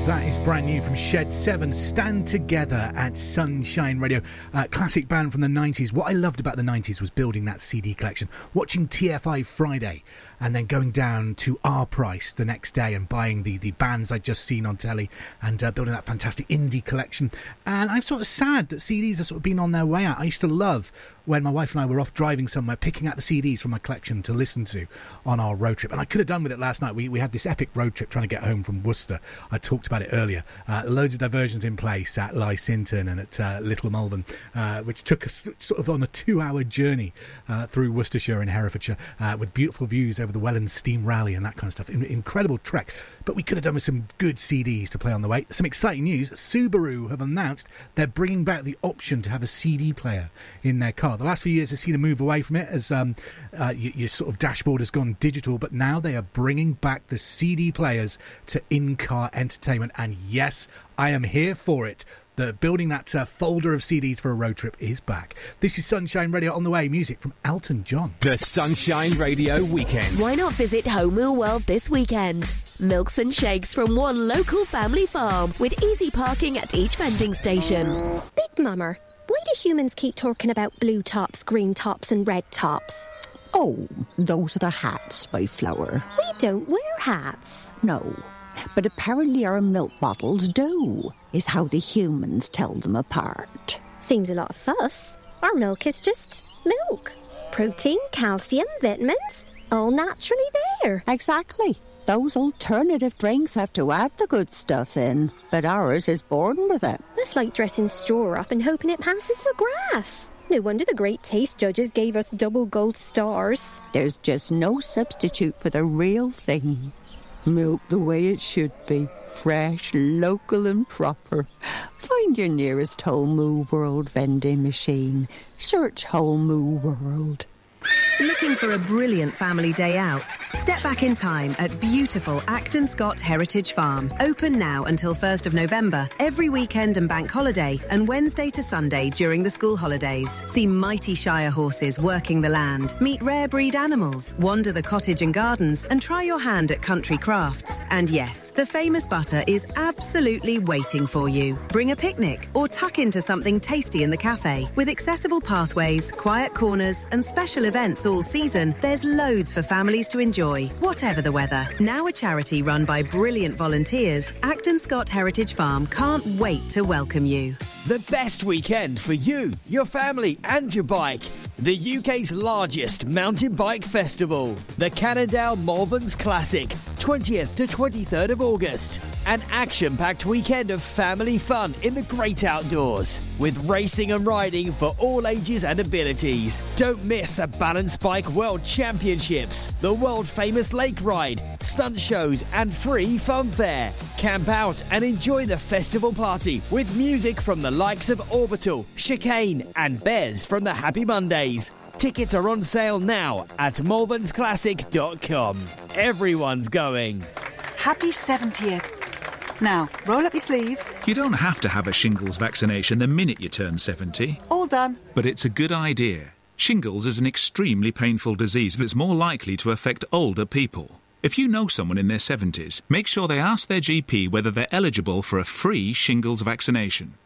That is brand new from Shed 7, Stand Together at Sunshine Radio. Classic band from the 90s. What I loved about the 90s was building that CD collection, watching TFI Friday, and then going down to Our Price the next day and buying the bands I'd just seen on telly and building that fantastic indie collection. And I'm sort of sad that CDs have sort of been on their way out. I used to love when my wife and I were off driving somewhere, picking out the CDs from my collection to listen to on our road trip. And I could have done with it last night. We had this epic road trip trying to get home from Worcester. I talked about it earlier. Loads of diversions in place at Lysinton and at Little Malvern, which took us sort of on a 2-hour journey through Worcestershire and Herefordshire with beautiful views over the Welland Steam Rally and that kind of stuff. Incredible trek. But we could have done with some good CDs to play on the way. Some exciting news. Subaru have announced they're bringing back the option to have a CD player in their car. The last few years have seen a move away from it as your sort of dashboard has gone digital, but now they are bringing back the CD players to in-car entertainment. And yes, I am here for it. Building that folder of CDs for a road trip is back. This is Sunshine Radio on the way. Music from Elton John. The Sunshine Radio Weekend. Why not visit Home Moor World this weekend? Milks and shakes from one local family farm with easy parking at each vending station. Big Mama, why do humans keep talking about blue tops, green tops and red tops? Oh, those are the hats, my flower. We don't wear hats. No, but apparently our milk bottles do, is how the humans tell them apart. Seems a lot of fuss. Our milk is just milk. Protein, calcium, vitamins, all naturally there. Exactly. Those alternative drinks have to add the good stuff in, but ours is born with it. That's like dressing straw up and hoping it passes for grass. No wonder the great taste judges gave us double gold stars. There's just no substitute for the real thing. Milk the way it should be, fresh, local and proper. Find your nearest Home Moor World vending machine. Search Home Moor World. Looking for a brilliant family day out? Step back in time at beautiful Acton Scott Heritage Farm. Open now until 1st of November, every weekend and bank holiday, and Wednesday to Sunday during the school holidays. See mighty Shire horses working the land, meet rare breed animals, wander the cottage and gardens, and try your hand at country crafts. And yes, the famous butter is absolutely waiting for you. Bring a picnic or tuck into something tasty in the cafe. With accessible pathways, quiet corners, and special events all season, there's loads for families to enjoy, whatever the weather. Now a charity run by brilliant volunteers, Acton Scott Heritage Farm can't wait to welcome you. The best weekend for you, your family and your bike. The UK's largest mountain bike festival, the Cannondale Malverns Classic, 20th to 23rd of August. An action-packed weekend of family fun in the great outdoors, with racing and riding for all ages and abilities. Don't miss the Balance Bike World Championships, the world-famous lake ride, stunt shows and free fun fair. Camp out and enjoy the festival party with music from the likes of Orbital, Chicane and Bez from the Happy Mondays. Tickets are on sale now at malvernsclassic.com. Everyone's going. Happy 70th. Now, roll up your sleeve. You don't have to have a shingles vaccination the minute you turn 70. All done. But it's a good idea. Shingles is an extremely painful disease that's more likely to affect older people. If you know someone in their 70s, make sure they ask their GP whether they're eligible for a free shingles vaccination.